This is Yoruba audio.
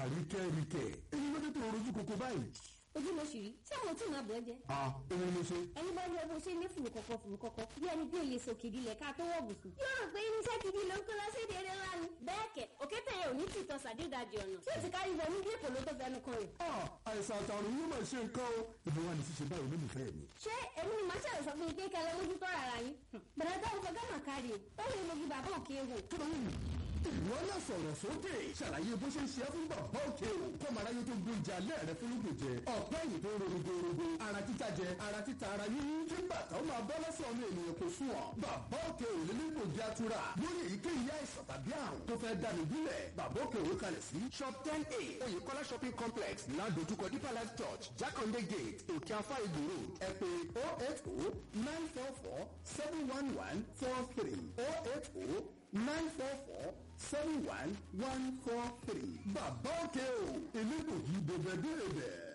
àríkẹ́ríkẹ́ èyí ló dé tó rojú koko báyìí. ojú mo sì rí tí àwọn tí màá bọ̀ ẹ́ jẹ́. òun ló ṣe. ẹni bá rí ọgbọ́n ṣe ní fùrùkọ̀kọ̀ bí ẹni bí òye sòkìdí lẹ̀ ká tó wọ̀ bùsùn. yóò rò pé irinṣẹ́ gidi ló ń kó lọ sí èdè eré ńlá ni. bẹ́ẹ̀ kẹ̀ òkété yẹn ò ní tìtọ́ sàdédàjì ọ̀nà tí ó ti kárí ibẹ̀ ní bí èkó ló tó fẹnu kan rẹ̀. àìsàn àtàrùn yóò máa ṣe nǹkan o. ìbí wa ní ṣíṣe báyìí olólùfẹ́ mi. ṣé èmi ni màá ṣàlẹ̀ sọ fún mi pé kẹlẹ́ mójútó ara yín. bẹ̀rẹ̀ táwọn fọgá mà kárí o ó lè mogi bàbá òkè wò. ìwọ náà sọ̀rọ̀ sókè ṣàlàyé bó ṣe ń ṣe é fún bàbá òkè o kọ́ màráyé tó gbóúnjẹ alẹ́ rẹ fún lóògùn jẹ ọ̀pẹ́ yìí tó rorogorogo ara títa jẹ ara títa ara yíyí kí bàtà ó máa bọ́ lọ́sọ̀ ọmọ ènìyàn kò sùn ọ̀ bàbá òkè ò lè nípò jẹ́ àtúrà lórí èyíkéyìí àìsàn tàbí àrùn tó fẹ́ dání bílẹ̀ bàbá òkè òwe kalẹ̀ sí shop 10A Oyèkọ́lá shopping complex ládojúkọ Deeper Life Church Jakande Gate Òkè Afá Ìgbò Road ẹ pè 080-944-71143 bàbá òkè o èmi kò yí bẹ̀bẹ̀ dé ibẹ̀.